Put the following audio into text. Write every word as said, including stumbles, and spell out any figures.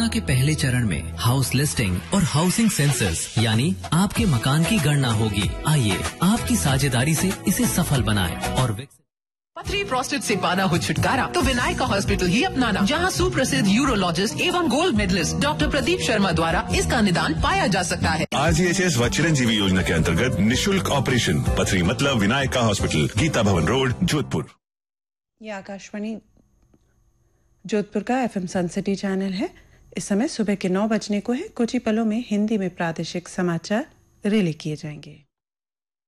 के पहले चरण में हाउस लिस्टिंग और हाउसिंग सेंसस यानी आपके मकान की गणना होगी। आइए आपकी साझेदारी से इसे सफल बनाएं और पथरी प्रोस्टेट से पाना हो छुटकारा तो विनायका हॉस्पिटल ही अपनाना, जहां सुप्रसिद्ध यूरोलॉजिस्ट एवं gold medallist doctor Pradeep Sharma द्वारा इसका निदान पाया जा सकता है। आरजीएचएस व चिरंजीवी योजना के अंतर्गत निशुल्क ऑपरेशन पथरी मतलब विनायका हॉस्पिटल, गीता भवन रोड, जोधपुर। ये आकाशवाणी जोधपुर का एफएम सनसिटी चैनल है। इस समय सुबह के नौ बजने को है। कुछ ही पलों में हिंदी में प्रादेशिक समाचार रिले किए जाएंगे।